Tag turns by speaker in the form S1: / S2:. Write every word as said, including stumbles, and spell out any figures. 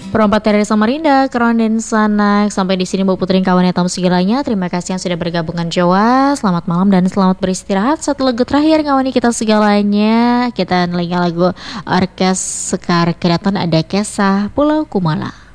S1: Perompat dari Samarinda, Keronden Sanak. Sampai di sini Bu Putri kawannya tamu segalanya. Terima kasih yang sudah bergabungan Jawa. Selamat malam dan selamat beristirahat. Satu lagu terakhir kawani kita segalanya. Kita nelingin lagu Orkes Sekar Keraton ada Kesah Pulau Kumala.